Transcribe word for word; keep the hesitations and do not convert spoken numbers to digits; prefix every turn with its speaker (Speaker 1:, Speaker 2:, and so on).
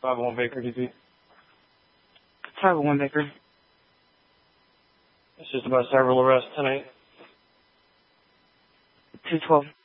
Speaker 1: five oh one Baker, D P.
Speaker 2: five oh one Baker.
Speaker 1: It's just about several arrests tonight.
Speaker 2: two twelve.